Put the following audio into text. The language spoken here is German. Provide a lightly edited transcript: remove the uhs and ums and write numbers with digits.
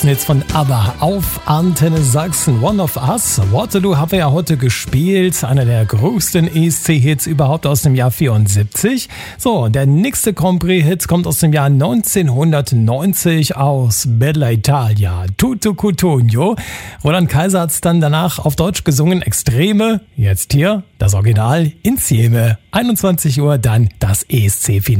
Jetzt von ABBA auf Antenne Sachsen. One of Us. Waterloo haben wir ja heute gespielt. Einer der größten ESC-Hits überhaupt aus dem Jahr 74. So, der nächste Grand Prix-Hit kommt aus dem Jahr 1990 aus Bella Italia. Tutto Cutugno. Roland Kaiser hat es dann danach auf Deutsch gesungen. Extreme. Jetzt hier das Original Insieme. 21 Uhr dann das ESC-Finale.